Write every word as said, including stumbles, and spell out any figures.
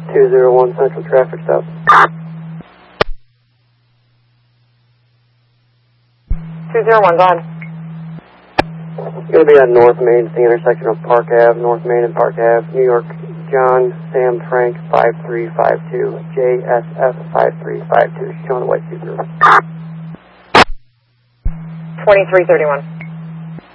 two zero one Central traffic stop. two zero one, go ahead. It's going to be on North Main, the intersection of Park Avenue, North Main and Park Avenue, New York. John Sam Frank five three five two, J S F five three five two, showing the white Subaru. twenty-three thirty-one.